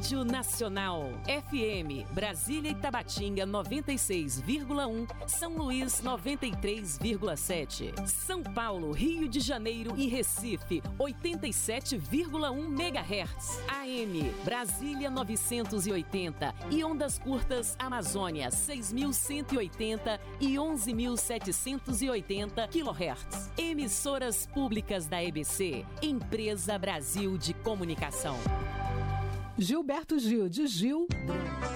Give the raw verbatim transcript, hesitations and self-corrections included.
Rádio Nacional. F M, Brasília e Tabatinga noventa e seis vírgula um, São Luís noventa e três vírgula sete. São Paulo, Rio de Janeiro e Recife oitenta e sete vírgula um megahertz. A M, Brasília novecentos e oitenta e ondas curtas Amazônia seis mil cento e oitenta e onze mil setecentos e oitenta quilohertz. Emissoras públicas da E B C, Empresa Brasil de Comunicação. Gilberto Gil, de Gil.